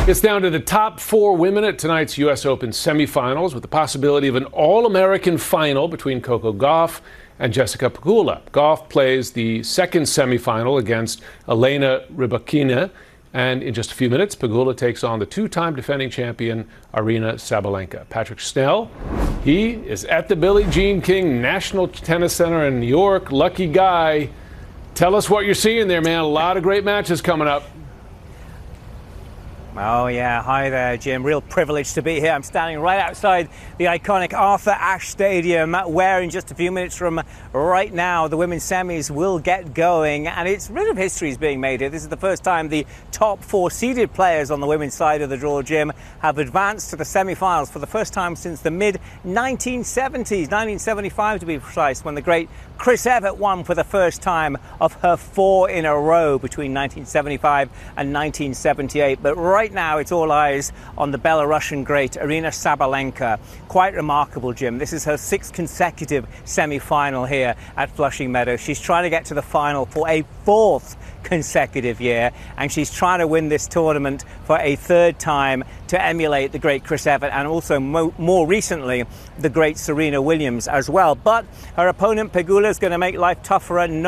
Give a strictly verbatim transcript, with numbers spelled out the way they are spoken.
It's down to the top four women at tonight's U S Open semifinals, with the possibility of an All-American final between Coco Gauff and Jessica Pegula. Gauff plays the second semifinal against Elena Rybakina, and in just a few minutes, Pegula takes on the two-time defending champion Aryna Sabalenka. Patrick Snell, he is at the Billie Jean King National Tennis Center in New York. Lucky guy. Tell us what you're seeing there, man. A lot of great matches coming up. Oh yeah, hi there Jim, real privilege to be here. I'm standing right outside the iconic Arthur Ashe Stadium, where in just a few minutes from right now the women's semis will get going, and it's rid of history is being made here. This is the first time the top four seeded players on the women's side of the draw, Jim, have advanced to the semi-finals for the first time since the mid nineteen seventies, nineteen seventy-five to be precise, when the great Chris Evert won for the first time of her four in a row between nineteen seventy-five and nineteen seventy-eight. But right now it's all eyes on the Belarusian great Aryna Sabalenka. Quite remarkable, Jim. This is her sixth consecutive semi-final here at Flushing Meadows. She's trying to get to the final for a fourth consecutive year, and she's trying to win this tournament for a third time to emulate the great Chris Evert and also mo more recently the great Serena Williams as well. But her opponent Pegula is going to make life tough for her. No